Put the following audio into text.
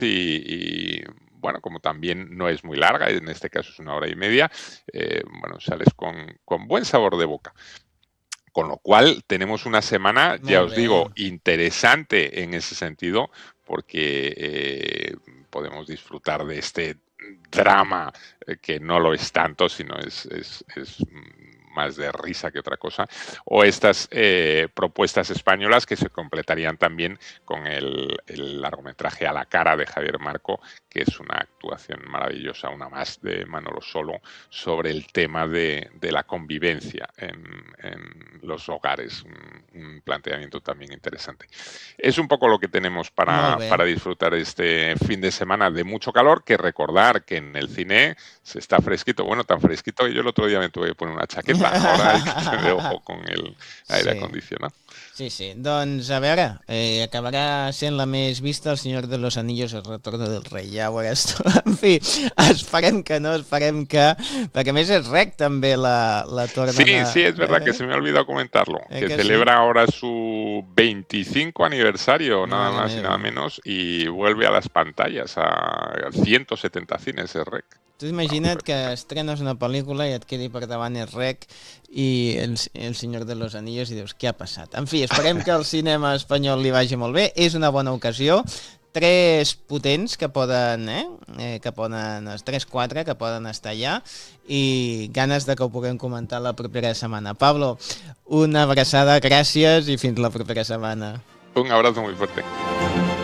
bueno, como también no es muy larga, en este caso es 1 hora y media, bueno, sales con buen sabor de boca. Con lo cual tenemos una semana, ya Molt os bé. digo, interesante en ese sentido, porque podemos disfrutar de este drama, que no lo es tanto, sino es más de risa que otra cosa, o estas propuestas españolas que se completarían también con el largometraje A la cara de Javier Marco, que es una actuación maravillosa, una más de Manolo Solo, sobre el tema de la convivencia en los hogares, un planteamiento también interesante. Es un poco lo que tenemos Molt bé. para disfrutar este fin de semana de mucho calor, que recordar que en el cine se está fresquito, bueno, tan fresquito que yo el otro día me tuve que poner una chaqueta, ahora hay que tener ojo con el aire Sí. acondicionado. Sí, sí. Doncs, a veure, acabarà sent la més vista El Senyor de los Anillos, El Retorno del Rei, ja ho veuràs tu. En fi, esperem que no, esperem que... Perquè a més és rec també la tornen Sí, a... sí, es verdad que se me ha olvidado comentarlo, que Que sí? celebra ahora su 25 aniversario, nada Mare más y nada meva. menos, y vuelve a las pantallas, a 170 cines de REC. Tu Vamos a imagina't ver que qué tal. estrenes una pel·lícula i et quedi per davant el rec i el Senyor de los Anillos i dius, què ha passat? En fi, esperem que el cinema espanyol li vagi molt bé, és una bona ocasió, tres potents que poden, que poden, els 3-4 que poden estar allà i ganes de que ho puguem comentar la propera setmana. Pablo, una abraçada, gràcies i fins la propera setmana. Un abrazo muy fuerte.